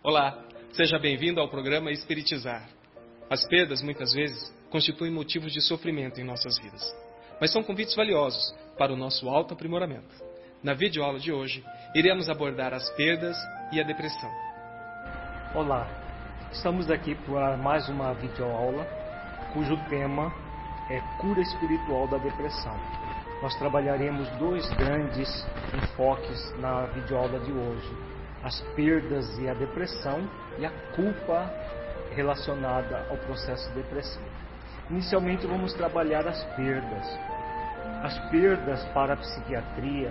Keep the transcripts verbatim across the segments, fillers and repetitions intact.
Olá, seja bem-vindo ao programa Espiritizar. As perdas, muitas vezes, constituem motivos de sofrimento em nossas vidas, mas são convites valiosos para o nosso autoaprimoramento. Na videoaula de hoje, iremos abordar as perdas e a depressão. Olá, estamos aqui para mais uma videoaula, cujo tema é Cura Espiritual da Depressão. Nós trabalharemos dois grandes enfoques na videoaula de hoje: as perdas e a depressão e a culpa relacionada ao processo depressivo. Inicialmente vamos trabalhar as perdas. As perdas para a psiquiatria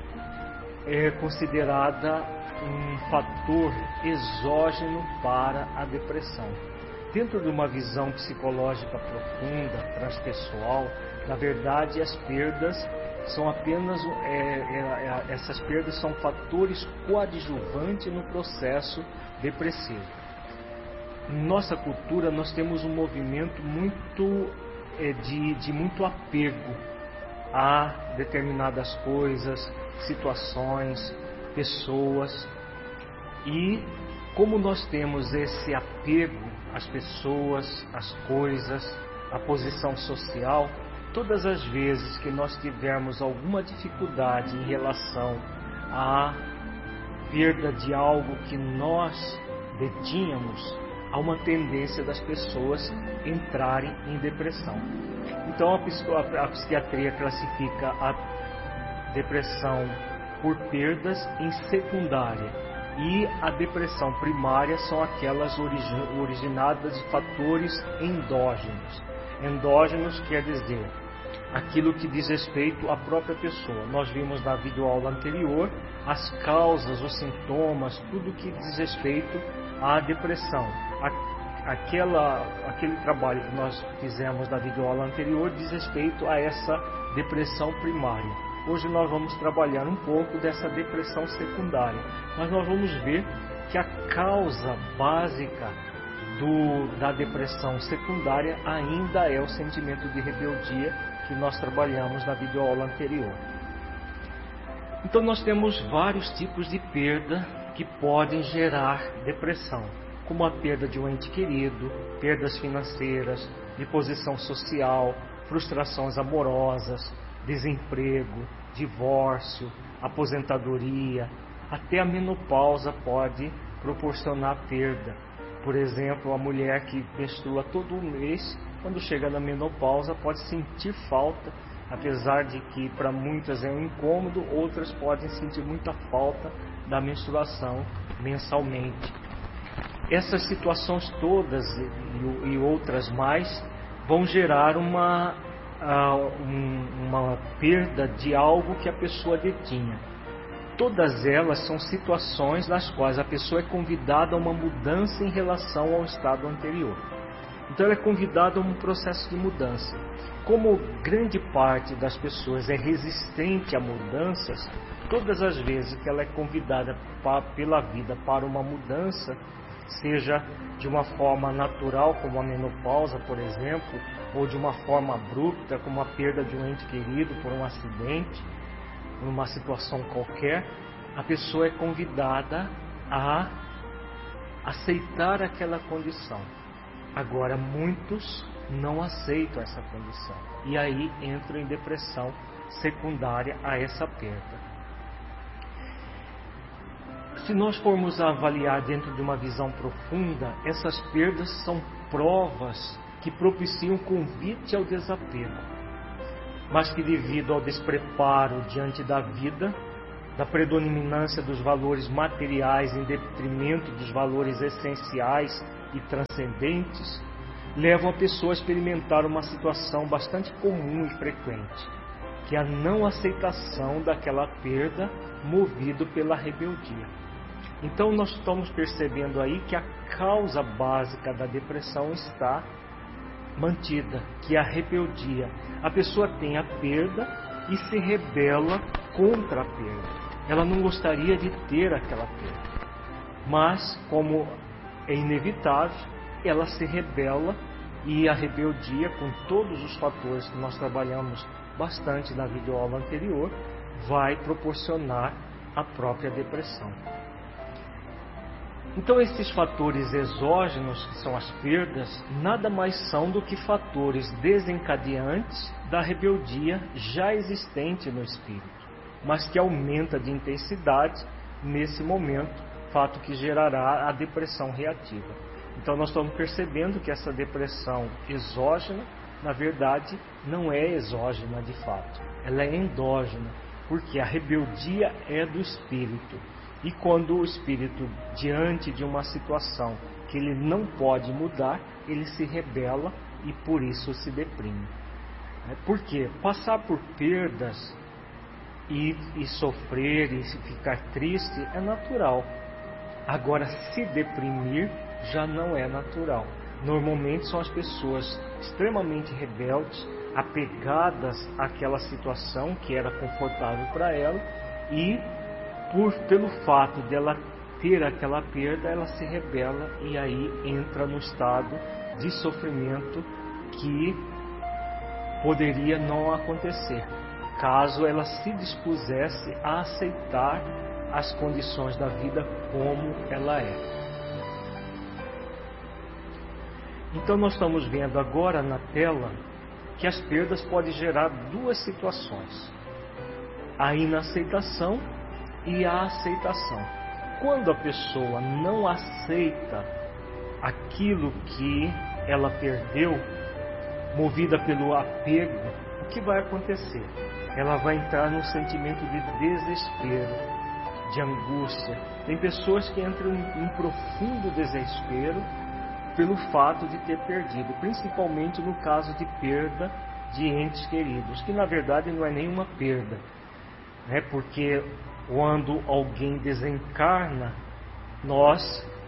é considerada um fator exógeno para a depressão. Dentro de uma visão psicológica profunda, transpessoal, na verdade as perdas são apenas é, é, é, essas perdas são fatores coadjuvantes no processo depressivo. Em nossa cultura nós temos um movimento muito é, de, de muito apego a determinadas coisas, situações, pessoas, e como nós temos esse apego às pessoas, às coisas, à posição social, todas as vezes que nós tivermos alguma dificuldade em relação à perda de algo que nós detínhamos, há uma tendência das pessoas entrarem em depressão. Então a, a psiquiatria classifica a depressão por perdas em secundária, e a depressão primária são aquelas origi originadas de fatores endógenos. Endógenos quer dizer aquilo que diz respeito à própria pessoa. Nós vimos na videoaula anterior as causas, os sintomas, tudo que diz respeito à depressão. Aquela, aquele trabalho que nós fizemos na videoaula anterior diz respeito a essa depressão primária. Hoje nós vamos trabalhar um pouco dessa depressão secundária, mas nós vamos ver que a causa básica do, da depressão secundária ainda é o sentimento de rebeldia que nós trabalhamos na videoaula anterior. Então nós temos vários tipos de perda que podem gerar depressão, como a perda de um ente querido, perdas financeiras, de posição social, frustrações amorosas, desemprego, divórcio, aposentadoria, até a menopausa pode proporcionar perda. Por exemplo, a mulher que menstrua todo mês, quando chega na menopausa, pode sentir falta, apesar de que para muitas é um incômodo, outras podem sentir muita falta da menstruação mensalmente. Essas situações todas e, e outras mais vão gerar uma uma perda de algo que a pessoa detinha. Todas elas são situações nas quais a pessoa é convidada a uma mudança em relação ao estado anterior. Então ela é convidada a um processo de mudança. Como grande parte das pessoas é resistente a mudanças, todas as vezes que ela é convidada pa, pela vida para uma mudança, seja de uma forma natural, como a menopausa, por exemplo, ou de uma forma abrupta, como a perda de um ente querido por um acidente, numa situação qualquer, a pessoa é convidada a aceitar aquela condição. Agora, muitos não aceitam essa condição, e aí entram em depressão secundária a essa perda. Se nós formos avaliar dentro de uma visão profunda, essas perdas são provas que propiciam convite ao desapego, mas que devido ao despreparo diante da vida, da predominância dos valores materiais em detrimento dos valores essenciais e transcendentes, levam a pessoa a experimentar uma situação bastante comum e frequente, que é a não aceitação daquela perda movido pela rebeldia. Então nós estamos percebendo aí que a causa básica da depressão está mantida, que é a rebeldia. A pessoa tem a perda e se rebela contra a perda. Ela não gostaria de ter aquela perda, mas como é inevitável, ela se rebela, e a rebeldia, com todos os fatores que nós trabalhamos bastante na videoaula anterior, vai proporcionar a própria depressão. Então esses fatores exógenos, que são as perdas, nada mais são do que fatores desencadeantes da rebeldia já existente no espírito, mas que aumenta de intensidade nesse momento, fato que gerará a depressão reativa. Então nós estamos percebendo que essa depressão exógena, na verdade, não é exógena de fato, ela é endógena, porque a rebeldia é do espírito. E quando o espírito, diante de uma situação que ele não pode mudar, ele se rebela e por isso se deprime. Por quê? Passar por perdas e, e sofrer e ficar triste é natural. Agora, se deprimir já não é natural. Normalmente são as pessoas extremamente rebeldes, apegadas àquela situação que era confortável para ela e Por, pelo fato dela ter aquela perda, ela se rebela e aí entra no estado de sofrimento que poderia não acontecer, caso ela se dispusesse a aceitar as condições da vida como ela é. Então nós estamos vendo agora na tela que as perdas podem gerar duas situações: a inaceitação e a aceitação. Quando a pessoa não aceita aquilo que ela perdeu, movida pelo apego, o que vai acontecer? Ela vai entrar num sentimento de desespero, de angústia. Tem pessoas que entram em um profundo desespero pelo fato de ter perdido, principalmente no caso de perda de entes queridos, que na verdade não é nenhuma perda, né? Porque quando alguém desencarna, nós,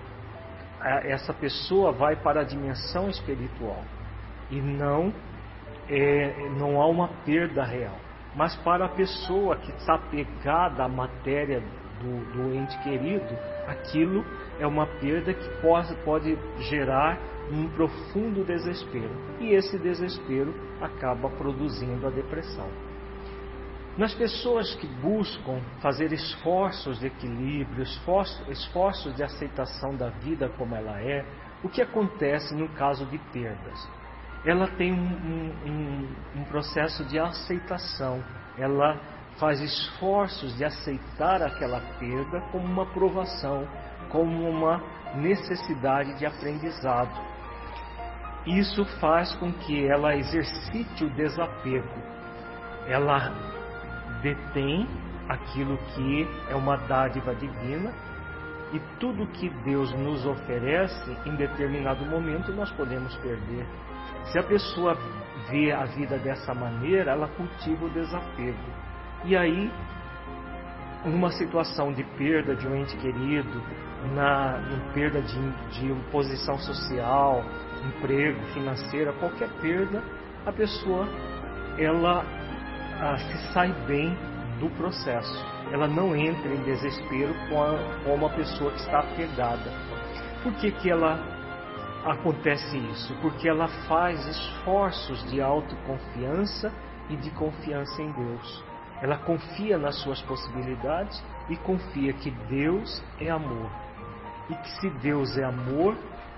essa pessoa vai para a dimensão espiritual e não, é, não há uma perda real. Mas para a pessoa que está pegada à matéria do, do ente querido, aquilo é uma perda que pode, pode gerar um profundo desespero. E esse desespero acaba produzindo a depressão. Nas pessoas que buscam fazer esforços de equilíbrio, esforços, esforços de aceitação da vida como ela é, o que acontece no caso de perdas? Ela tem um, um, um processo de aceitação, ela faz esforços de aceitar aquela perda como uma provação, como uma necessidade de aprendizado. Isso faz com que ela exercite o desapego, ela detém aquilo que é uma dádiva divina e tudo que Deus nos oferece em determinado momento nós podemos perder. Se a pessoa vê a vida dessa maneira, ela cultiva o desapego. E aí, numa situação de perda de um ente querido, na, na perda de, de posição social, emprego, financeira, qualquer perda, a pessoa ela Ah, se sai bem do processo. Ela não entra em desespero com, a, com uma pessoa que está apegada. Por que que ela acontece isso? Porque ela faz esforços de autoconfiança e de confiança em Deus. Ela confia nas suas possibilidades e confia que Deus é amor. E que se Deus é amor,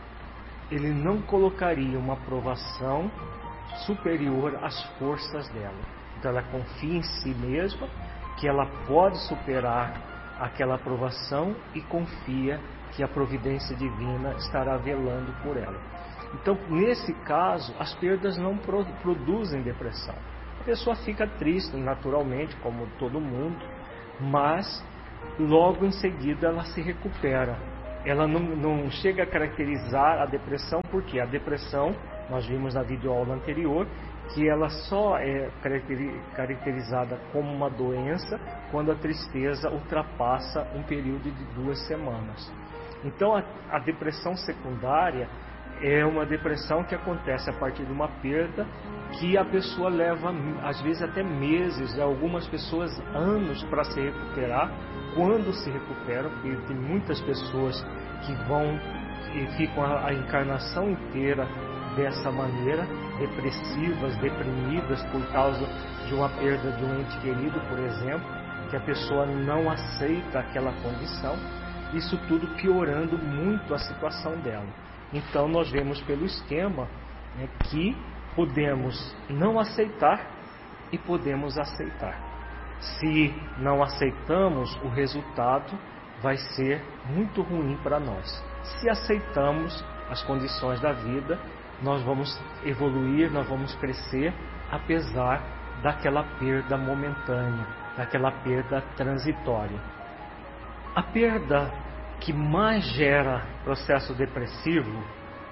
Ele não colocaria uma provação superior às forças dela. Então ela confia em si mesma, que ela pode superar aquela provação e confia que a providência divina estará velando por ela. Então, nesse caso, as perdas não produzem depressão. A pessoa fica triste, naturalmente, como todo mundo, mas logo em seguida ela se recupera. Ela não, não chega a caracterizar a depressão, porque a depressão, nós vimos na videoaula anterior, que ela só é caracterizada como uma doença quando a tristeza ultrapassa um período de duas semanas. Então a, a depressão secundária é uma depressão que acontece a partir de uma perda que a pessoa leva às vezes até meses, algumas pessoas anos para se recuperar. Quando se recuperam, porque tem muitas pessoas que vão e ficam a, a encarnação inteira dessa maneira, depressivas, deprimidas por causa de uma perda de um ente querido, por exemplo, que a pessoa não aceita aquela condição. isso tudo piorando muito a situação dela. Então nós vemos pelo esquema, né, que podemos não aceitar e podemos aceitar. Se não aceitamos, o resultado vai ser muito ruim para nós. Se aceitamos as condições da vida, nós vamos evoluir, nós vamos crescer, apesar daquela perda momentânea, daquela perda transitória. A perda que mais gera processo depressivo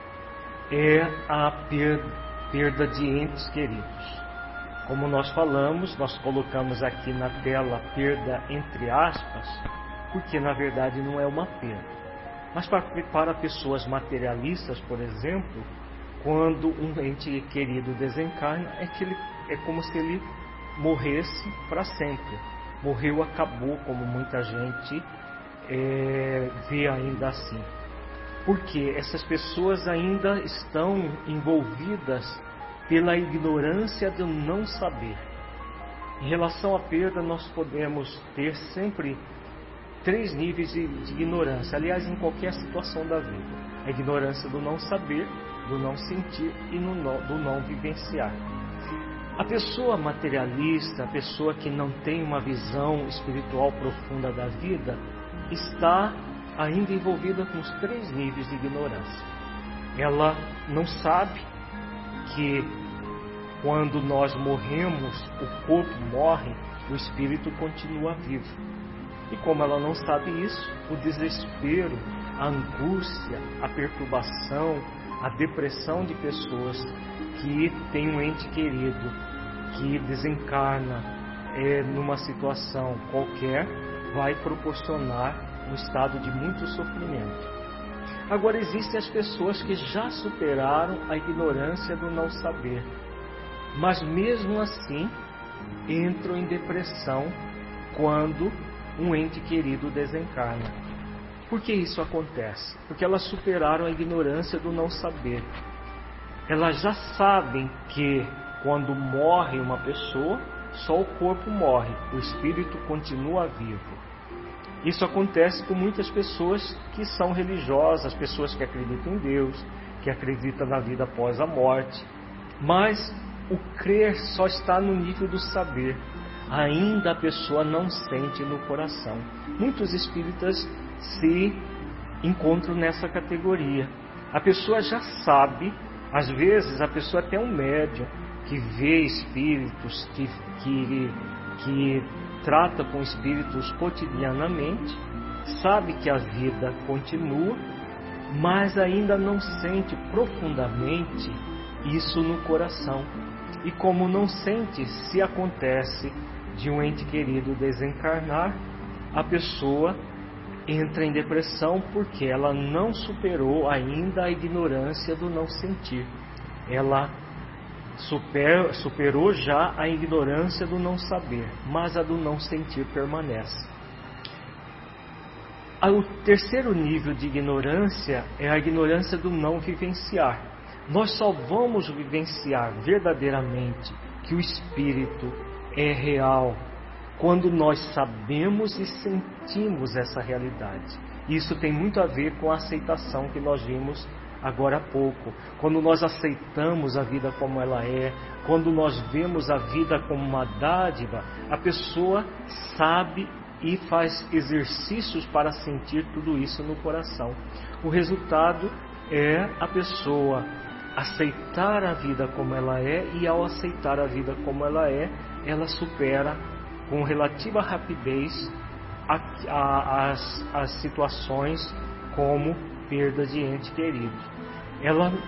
é a perda de entes queridos. Como nós falamos, nós colocamos aqui na tela perda entre aspas, porque na verdade não é uma perda. Mas para, para pessoas materialistas, por exemplo, quando um ente querido desencarna, é, que ele, é como se ele morresse para sempre. Morreu, acabou, como muita gente é, vê ainda assim. Porque essas pessoas ainda estão envolvidas pela ignorância do não saber. Em relação à perda, nós podemos ter sempre três níveis de, de ignorância, aliás, em qualquer situação da vida: a ignorância do não saber, do não sentir e no, do não vivenciar. A pessoa materialista, a pessoa que não tem uma visão espiritual profunda da vida, está ainda envolvida com os três níveis de ignorância. Ela não sabe que quando nós morremos, o corpo morre, o espírito continua vivo. E como ela não sabe isso, o desespero, a angústia, a perturbação, a depressão de pessoas que têm um ente querido que desencarna é, numa situação qualquer, vai proporcionar um estado de muito sofrimento. Agora, existem as pessoas que já superaram a ignorância do não saber, mas mesmo assim entram em depressão quando um ente querido desencarna. Por que isso acontece? Porque elas superaram a ignorância do não saber. Elas já sabem que quando morre uma pessoa, só o corpo morre, o espírito continua vivo. Isso acontece com muitas pessoas que são religiosas, pessoas que acreditam em Deus, que acreditam na vida após a morte. Mas o crer só está no nível do saber. Ainda a pessoa não sente no coração. Muitos espíritas se encontram nessa categoria. A pessoa já sabe, às vezes a pessoa até é um médium que vê espíritos, que, que, que trata com espíritos cotidianamente, sabe que a vida continua, mas ainda não sente profundamente isso no coração. E como não sente, se acontece de um ente querido desencarnar, a pessoa entra em depressão porque ela não superou ainda a ignorância do não sentir. Ela super, superou já a ignorância do não saber, mas a do não sentir permanece. O terceiro nível de ignorância é a ignorância do não vivenciar. Nós só vamos vivenciar verdadeiramente que o espírito é real quando nós sabemos e sentimos essa realidade. Isso tem muito a ver com a aceitação que nós vimos agora há pouco. Quando nós aceitamos a vida como ela é, quando nós vemos a vida como uma dádiva, a pessoa sabe e faz exercícios para sentir tudo isso no coração. O resultado é a pessoa aceitar a vida como ela é, e ao aceitar a vida como ela é, ela supera com relativa rapidez a, a, as, as situações como perda de ente querido. Ela